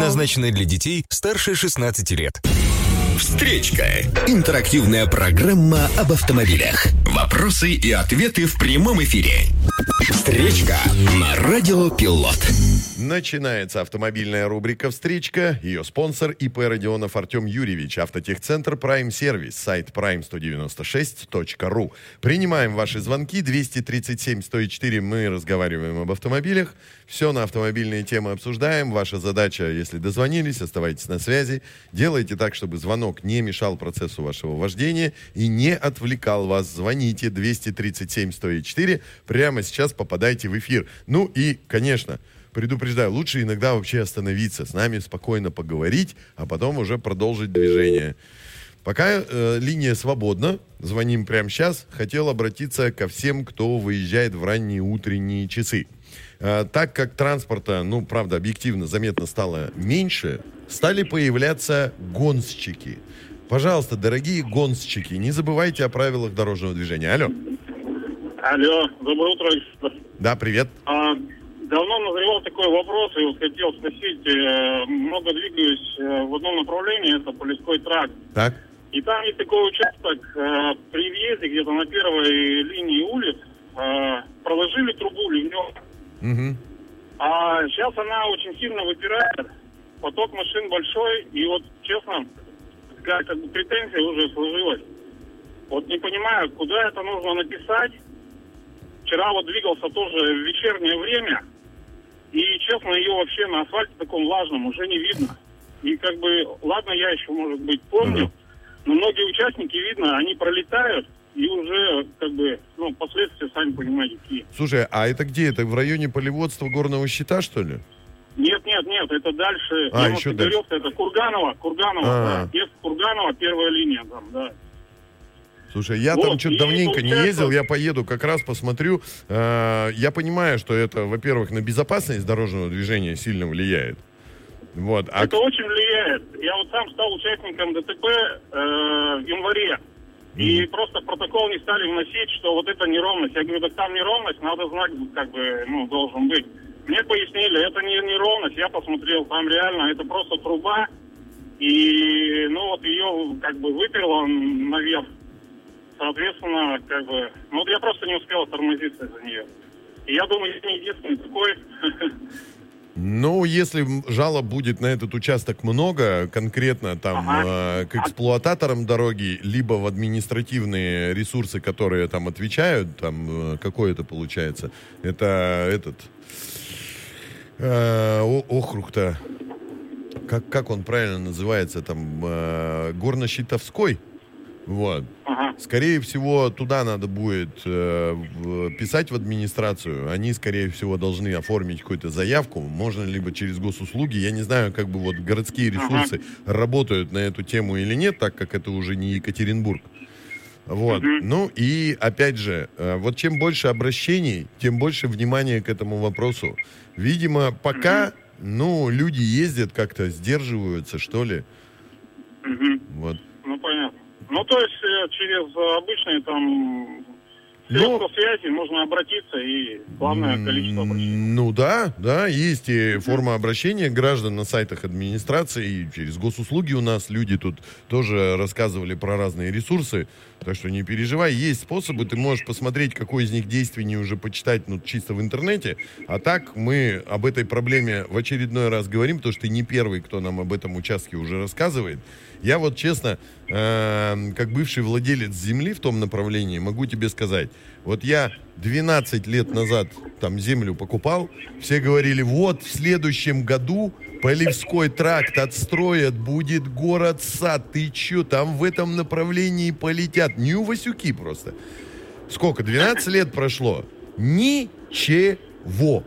предназначены для детей старше 16 лет. Встречка. Интерактивная программа об автомобилях. Вопросы и ответы в прямом эфире. Встречка на Радио Пилот. Начинается автомобильная рубрика «Встречка». Ее спонсор ИП Родионов Артем Юрьевич. Автотехцентр Prime Service. Сайт prime196.ru. Принимаем ваши звонки. 237-104. Мы разговариваем об автомобилях. Все на автомобильные темы обсуждаем. Ваша задача, если дозвонились, оставайтесь на связи. Делайте так, чтобы звонок не мешал процессу вашего вождения и не отвлекал вас. Звоните 237-104. Прямо сейчас попадайте в эфир. Ну и, конечно, предупреждаю, лучше иногда вообще остановиться, с нами спокойно поговорить, а потом уже продолжить движение. Пока линия свободна, звоним прямо сейчас. Хотел обратиться ко всем, кто выезжает в ранние утренние часы. Так как транспорта, правда, объективно заметно стало меньше, стали появляться гонщики. Пожалуйста, дорогие гонщики, не забывайте о правилах дорожного движения. Алло. Алло, доброе утро. Да, привет. Давно назревал такой вопрос, и вот хотел спросить, много двигаюсь в одном направлении, это Полевской тракт. Так. И там есть такой участок, при въезде где-то на первой линии улиц, проложили трубу ливневую. Угу. А сейчас она очень сильно выпирает, поток машин большой, и вот, честно, как бы претензия уже сложилась. Вот не понимаю, куда это нужно написать. Вчера вот двигался тоже в вечернее время, и, честно, ее вообще на асфальте таком влажном уже не видно. И как бы, ладно, я еще, может быть, помню, но многие участники, видно, они пролетают, и уже, как бы, последствия, сами понимаете, какие. Слушай, а это где? Это в районе полеводства горного щита, что ли? Нет, это дальше. Еще дальше. Это Курганова, да. Есть Курганова, первая линия там, да. Слушай, я там что-то давненько не ездил, я поеду, как раз посмотрю. Я понимаю, что это, во-первых, на безопасность дорожного движения сильно влияет. Вот. Это очень влияет. Я вот сам стал участником ДТП в январе. И просто протокол не стали вносить, что вот это неровность. Я говорю, так там неровность, надо знать, как бы, должен быть. Мне пояснили, это не неровность, я посмотрел, там реально, это просто труба. И, вот ее, как бы, выперло наверх. Соответственно, как бы, я просто не успел тормозиться из-за нее. И я думаю, я не единственный такой. Если жалоб будет на этот участок много, конкретно там к эксплуататорам дороги, либо в административные ресурсы, которые там отвечают, там какой это получается, это округ-то, как он правильно называется, там Горно-Щитовской. Вот. Скорее всего, туда надо будет писать в администрацию. Они, скорее всего, должны оформить какую-то заявку. Можно либо через госуслуги. Я не знаю, как бы вот городские ресурсы работают на эту тему или нет, так как это уже не Екатеринбург. Вот. И, опять же, вот чем больше обращений, тем больше внимания к этому вопросу. Видимо, пока, люди ездят как-то, сдерживаются, что ли. Вот. Понятно. То есть через обычные там средства связи можно обратиться, и главное количество обращений. Да, есть и форма обращения граждан на сайтах администрации, и через госуслуги у нас люди тут тоже рассказывали про разные ресурсы, так что не переживай, есть способы, ты можешь посмотреть, какой из них действеннее уже почитать, чисто в интернете, а так мы об этой проблеме в очередной раз говорим, потому что ты не первый, кто нам об этом участке уже рассказывает. Я вот честно, как бывший владелец земли в том направлении, могу тебе сказать, вот я 12 лет назад там землю покупал, все говорили, вот в следующем году Полевской тракт отстроят, будет город-сад, ты чё, там в этом направлении полетят, Васюки просто. Сколько, 12 лет прошло? Ничего.